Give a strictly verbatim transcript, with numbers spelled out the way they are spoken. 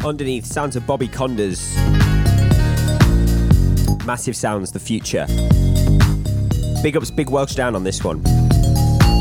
Underneath, sounds of Bobby Conder's Massive Sounds, The Future. Big ups, Big Welsh Down on this one.